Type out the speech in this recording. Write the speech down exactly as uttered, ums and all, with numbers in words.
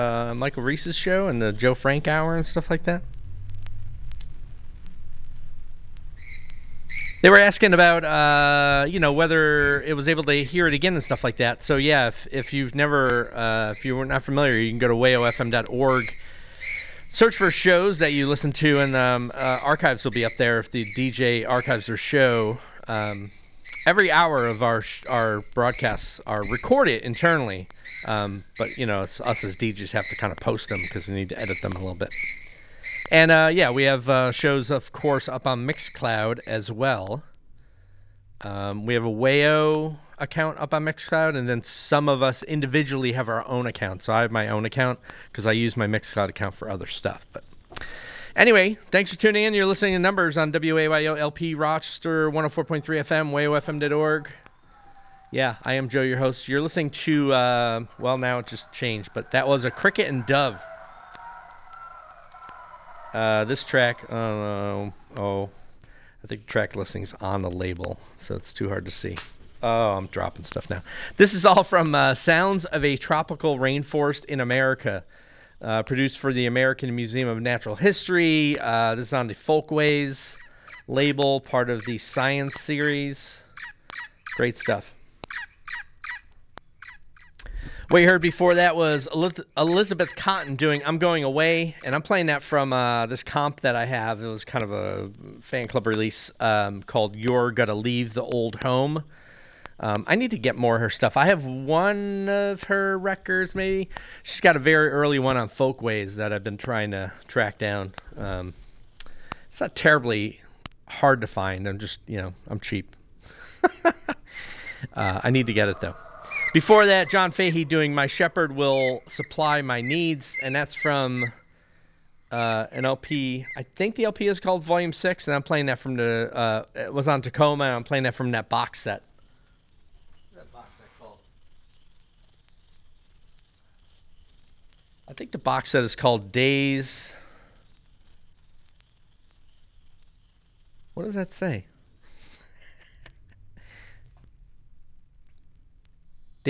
uh, Michael Reese's show and the Joe Frank Hour and stuff like that? They were asking about, uh, you know, whether it was able to hear it again and stuff like that. So yeah, if if you've never, uh, if you were not familiar, you can go to wayo f m dot org. Search for shows that you listen to, and um, uh, archives will be up there if the D J archives their show. Um, every hour of our sh- our broadcasts are recorded internally, um, but you know, it's us as D Js have to kind of post them because we need to edit them a little bit. And, uh, yeah, we have uh, shows, of course, up on Mixcloud as well. Um, we have a Wayo account up on Mixcloud, and then some of us individually have our own account. So I have my own account because I use my Mixcloud account for other stuff. But anyway, thanks for tuning in. You're listening to Numbers on W A Y O L P Rochester, one oh four point three F M, wayo f m dot org. Yeah, I am Joe, your host. You're listening to, uh, well, now it just changed, but that was a Cricket and Dove. Uh, this track, uh, oh, I think the track listing's on the label, so it's too hard to see. Oh, I'm dropping stuff now. This is all from uh, Sounds of a Tropical Rainforest in America, uh, produced for the American Museum of Natural History. Uh, this is on the Folkways label, part of the Science series. Great stuff. What you heard before that was Elizabeth Cotten doing I'm Going Away, and I'm playing that from uh, this comp that I have. It was kind of a fan club release um, called You're Gonna Leave the Old Home. Um, I need to get more of her stuff. I have one of her records, maybe. She's got a very early one on Folkways that I've been trying to track down. Um, it's not terribly hard to find. I'm just, you know, I'm cheap. uh, I need to get it, though. Before that, John Fahey doing My Shepherd Will Supply My Needs, and that's from uh, an L P. I think the L P is called Volume six, and I'm playing that from the, uh, it was on Tacoma, and I'm playing that from that box set. What's that box set called? I think the box set is called Days. What does that say?